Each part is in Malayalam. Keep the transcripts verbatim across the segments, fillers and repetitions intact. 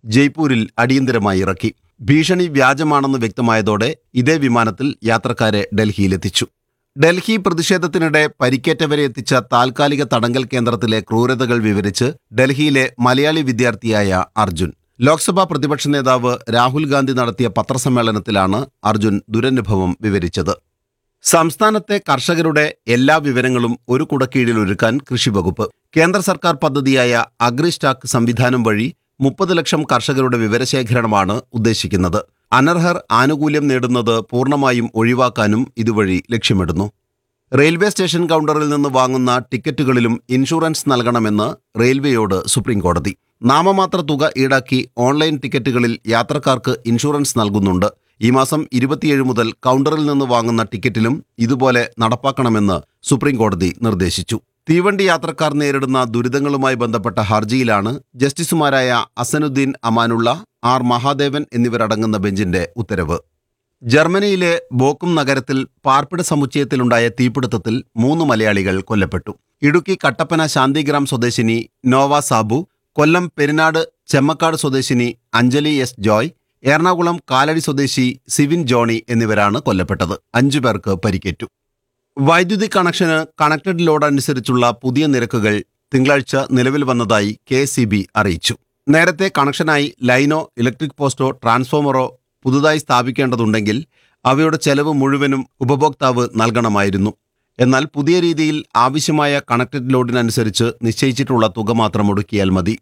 ജയ്പൂരിൽ അടിയന്തരമായി ഇറക്കി. ഭീഷണി വ്യാജമാണെന്ന് വ്യക്തമായതോടെ ഇതേ വിമാനത്തിൽ യാത്രക്കാരെ ഡൽഹിയിലെത്തിച്ചു. ഡൽഹി പ്രതിഷേധത്തിനിടെ പരിക്കേറ്റവരെ എത്തിച്ച താൽക്കാലിക തടങ്കൽ കേന്ദ്രത്തിലെ ക്രൂരതകൾ വിവരിച്ച് ഡൽഹിയിലെ മലയാളി വിദ്യാർത്ഥിയായ അർജുൻ. ലോക്സഭാ പ്രതിപക്ഷ നേതാവ് രാഹുൽ ഗാന്ധി നടത്തിയ പത്രസമ്മേളനത്തിലാണ് അർജുൻ ദുരനുഭവം വിവരിച്ചത്. സംസ്ഥാനത്തെ കർഷകരുടെ എല്ലാ വിവരങ്ങളും ഒരു കുടക്കീഴിൽ ഒരുക്കാൻ കൃഷിവകുപ്പ്. കേന്ദ്ര സർക്കാർ പദ്ധതിയായ അഗ്രിസ്റ്റാക്ക് സംവിധാനം വഴി മുപ്പത് ലക്ഷം കർഷകരുടെ വിവരശേഖരണമാണ് ഉദ്ദേശിക്കുന്നത്. അനർഹർ ആനുകൂല്യം നേടുന്നത് പൂർണ്ണമായും ഒഴിവാക്കാനും ഇതുവഴി ലക്ഷ്യമിടുന്നു. റെയിൽവേ സ്റ്റേഷൻ കൗണ്ടറിൽ നിന്ന് വാങ്ങുന്ന ടിക്കറ്റുകളിലും ഇൻഷുറൻസ് നൽകണമെന്ന് റെയിൽവേയോട് സുപ്രീംകോടതി. നാമമാത്ര തുക ഈടാക്കി ഓൺലൈൻ ടിക്കറ്റുകളിൽ യാത്രക്കാർക്ക് ഇൻഷുറൻസ് നൽകുന്നുണ്ട്. ഈ മാസം ഇരുപത്തിയേഴ് മുതൽ കൗണ്ടറിൽ നിന്ന് വാങ്ങുന്ന ടിക്കറ്റിലും ഇതുപോലെ നടപ്പാക്കണമെന്ന് സുപ്രീംകോടതി നിർദ്ദേശിച്ചു. തീവണ്ടി യാത്രക്കാർ നേരിടുന്ന ദുരിതങ്ങളുമായി ബന്ധപ്പെട്ട ഹർജിയിലാണ് ജസ്റ്റിസുമാരായ അസനുദ്ദീൻ അമാനുള്ള, ആർ മഹാദേവൻ എന്നിവരടങ്ങുന്ന ബെഞ്ചിന്റെ ഉത്തരവ്. ജർമ്മനിയിലെ ബോക്കും നഗരത്തിൽ പാർപ്പിട സമുച്ചയത്തിലുണ്ടായ തീപിടുത്തത്തിൽ മൂന്ന് മലയാളികൾ കൊല്ലപ്പെട്ടു. ഇടുക്കി കട്ടപ്പന ശാന്തിഗ്രാം സ്വദേശിനി നോവ സാബു, കൊല്ലം പെരിനാട് ചെമ്മക്കാട് സ്വദേശിനി അഞ്ജലി എസ് ജോയ്, എറണാകുളം കാലടി സ്വദേശി സിവിൻ ജോണി എന്നിവരാണ് കൊല്ലപ്പെട്ടത്. അഞ്ചു പേർക്ക് പരിക്കേറ്റു. വൈദ്യുതി കണക്ഷന് കണക്റ്റഡ് ലോഡ് അനുസരിച്ചുള്ള പുതിയ നിരക്കുകൾ തിങ്കളാഴ്ച നിലവിൽ വന്നതായി കെ എസ് ഇ ബി അറിയിച്ചു. നേരത്തെ കണക്ഷനായി ലൈനോ ഇലക്ട്രിക് പോസ്റ്റോ ട്രാൻസ്ഫോമറോ പുതുതായി സ്ഥാപിക്കേണ്ടതുണ്ടെങ്കിൽ അവയുടെ ചെലവ് മുഴുവനും ഉപഭോക്താവ് നൽകണമായിരുന്നു. എന്നാൽ പുതിയ രീതിയിൽ ആവശ്യമായ കണക്റ്റഡ് ലോഡിനനുസരിച്ച് നിശ്ചയിച്ചിട്ടുള്ള തുക മാത്രം ഒടുക്കിയാൽ മതി.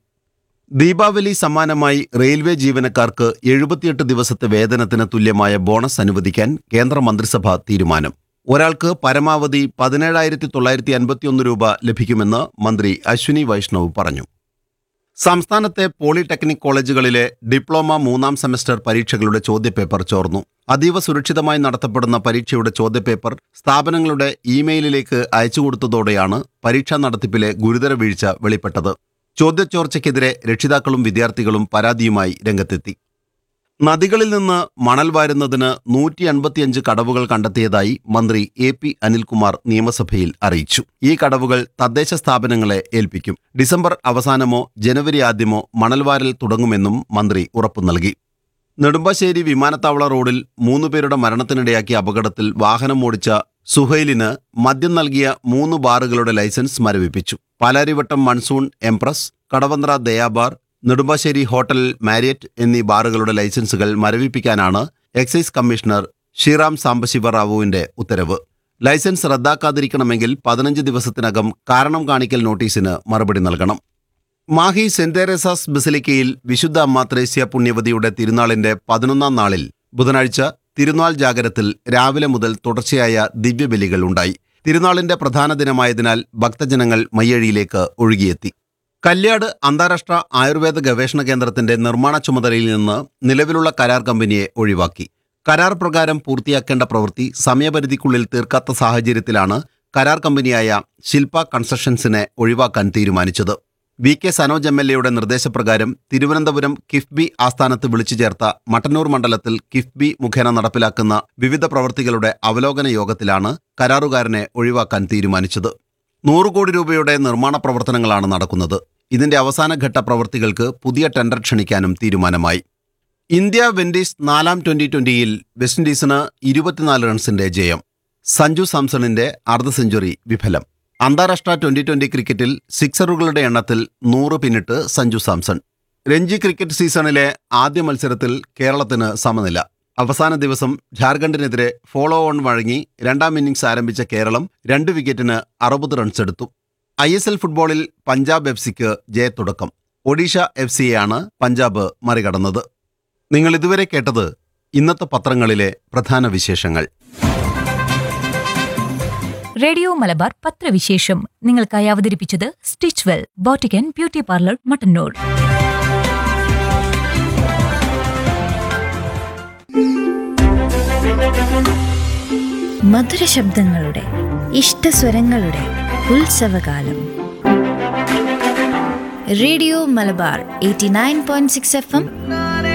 ദീപാവലി സമ്മാനമായി റെയിൽവേ ജീവനക്കാർക്ക് എഴുപത്തിയെട്ട് ദിവസത്തെ വേതനത്തിന് തുല്യമായ ബോണസ് അനുവദിക്കാൻ കേന്ദ്ര മന്ത്രിസഭ തീരുമാനം. ഒരാൾക്ക് പരമാവധി പതിനേഴായിരത്തി തൊള്ളായിരത്തി അൻപത്തിയൊന്ന് രൂപ ലഭിക്കുമെന്ന് മന്ത്രി അശ്വിനി വൈഷ്ണവ് പറഞ്ഞു. സംസ്ഥാനത്തെ പോളിടെക്നിക് കോളേജുകളിലെ ഡിപ്ലോമ മൂന്നാം സെമസ്റ്റർ പരീക്ഷകളുടെ ചോദ്യപേപ്പർ ചോർന്നു. അതീവ സുരക്ഷിതമായി നടത്തപ്പെടുന്ന പരീക്ഷയുടെ ചോദ്യപേപ്പർ സ്ഥാപനങ്ങളുടെ ഇമെയിലിലേക്ക് അയച്ചുകൊടുത്തതോടെയാണ് പരീക്ഷാ നടത്തിപ്പിലെ ഗുരുതര വീഴ്ച വെളിപ്പെട്ടത്. ചോദ്യച്ചോർച്ചയ്ക്കെതിരെ രക്ഷിതാക്കളും വിദ്യാർത്ഥികളും പരാതിയുമായി രംഗത്തെത്തി. നദികളിൽ നിന്ന് മണൽ വാരുന്നതിന് നൂറ്റി അൻപത്തിയഞ്ച് കടവുകൾ കണ്ടെത്തിയതായി മന്ത്രി എ പി അനിൽകുമാർ നിയമസഭയിൽ അറിയിച്ചു. ഈ കടവുകൾ തദ്ദേശ സ്ഥാപനങ്ങളെ ഏൽപ്പിക്കും. ഡിസംബർ അവസാനമോ ജനുവരി ആദ്യമോ മണൽവാരൽ തുടങ്ങുമെന്നും മന്ത്രി ഉറപ്പു നൽകി. നെടുമ്പാശ്ശേരി വിമാനത്താവള റോഡിൽ മൂന്നുപേരുടെ മരണത്തിനിടയാക്കിയ അപകടത്തിൽ വാഹനമോടിച്ച സുഹൈലിന് മദ്യം നൽകിയ മൂന്ന് ബാറുകളുടെ licence മരവിപ്പിച്ചു. Palarivattom monsoon empress, Kadavanthra ദയാബാർ, Nedumbassery hotel Marriott എന്നീ ബാറുകളുടെ ലൈസൻസുകൾ മരവിപ്പിക്കാനാണ് എക്സൈസ് കമ്മീഷണർ ശ്രീറാം സാംബശിവറാവുവിന്റെ ഉത്തരവ്. ലൈസൻസ് റദ്ദാക്കാതിരിക്കണമെങ്കിൽ പതിനഞ്ച് ദിവസത്തിനകം കാരണം കാണിക്കൽ നോട്ടീസിന് മറുപടി നൽകണം. മാഹി സെന്റ് തെരേസാസ് ബസിലിക്കയിൽ വിശുദ്ധ അമ്മ ത്രേസ്യ പുണ്യവതിയുടെ തിരുനാളിന്റെ പതിനൊന്നാം നാളിൽ ബുധനാഴ്ച തിരുനാൾ ജാഗരത്തിൽ രാവിലെ മുതൽ തുടർച്ചയായ ദിവ്യബലികൾ ഉണ്ടായി. തിരുനാളിന്റെ പ്രധാന ദിനമായതിനാൽ ഭക്തജനങ്ങൾ മയ്യഴിയിലേക്ക് ഒഴുകിയെത്തി. കല്യാട് അന്താരാഷ്ട്ര ആയുർവേദ ഗവേഷണ കേന്ദ്രത്തിന്റെ നിർമ്മാണ ചുമതലയിൽ നിന്ന് നിലവിലുള്ള കരാർ കമ്പനിയെ ഒഴിവാക്കി. കരാർ പ്രകാരം പൂർത്തിയാക്കേണ്ട പ്രവൃത്തി സമയപരിധിക്കുള്ളിൽ തീർക്കാത്ത സാഹചര്യത്തിലാണ് കരാർ കമ്പനിയായ ശില്പ കൺസ്ട്രക്ഷൻസിനെ ഒഴിവാക്കാൻ തീരുമാനിച്ചത്. V K Sanoj M L എയുടെ നിർദ്ദേശപ്രകാരം തിരുവനന്തപുരം കിഫ്ബി ആസ്ഥാനത്ത് വിളിച്ചു ചേർത്ത മട്ടന്നൂർ മണ്ഡലത്തിൽ കിഫ്ബി മുഖേന നടപ്പിലാക്കുന്ന വിവിധ പ്രവൃത്തികളുടെ അവലോകന യോഗത്തിലാണ് കരാറുകാരനെ ഒഴിവാക്കാൻ തീരുമാനിച്ചത്. നൂറ് കോടി രൂപയുടെ നിർമ്മാണ പ്രവർത്തനങ്ങളാണ് നടക്കുന്നത്. ഇതിന്റെ അവസാനഘട്ട പ്രവൃത്തികൾക്ക് പുതിയ ടെൻഡർ ക്ഷണിക്കാനും തീരുമാനമായി. ഇന്ത്യ വെൻഡീസ് നാലാം ട്വന്റി ട്വന്റിയിൽ വെസ്റ്റ് ഇൻഡീസിന് ഇരുപത്തിനാല് റൺസിന്റെ ജയം. സഞ്ജു സാംസണിന്റെ അർദ്ധ സെഞ്ചുറി വിഫലം. അന്താരാഷ്ട്ര ട്വന്റി ട്വന്റി ക്രിക്കറ്റിൽ സിക്സറുകളുടെ എണ്ണത്തിൽ നൂറ് പിന്നിട്ട് സഞ്ജു സാംസൺ. രഞ്ജി ക്രിക്കറ്റ് സീസണിലെ ആദ്യ മത്സരത്തിൽ കേരളത്തിന് സമനില. അവസാന ദിവസം ഝാർഖണ്ഡിനെതിരെ ഫോളോ ഓൺ വഴങ്ങി രണ്ടാം ഇന്നിംഗ്സ് ആരംഭിച്ച കേരളം രണ്ട് വിക്കറ്റിന് അറുപത് റൺസ് എടുത്തു. ഐ എസ് എൽ ഫുട്ബോളിൽ പഞ്ചാബ് എഫ് സിക്ക് ജയത്തുടക്കം. ഒഡീഷ എഫ് സിയെയാണ് പഞ്ചാബ് മറികടന്നത്. നിങ്ങൾ ഇതുവരെ കേട്ടത് ഇന്നത്തെ പത്രങ്ങളിലെ പ്രധാന വിശേഷങ്ങൾ. റേഡിയോ മലബാർ പത്രവിശേഷം നിങ്ങൾക്കായി അവതരിപ്പിച്ചത് stitch well boutique and beauty parlour Mattannur. മധുര ശബ്ദങ്ങളുടെ ഇഷ്ടസ്വരങ്ങളുടെ ഉത്സവകാലം. Radio Malabar eighty nine point six F M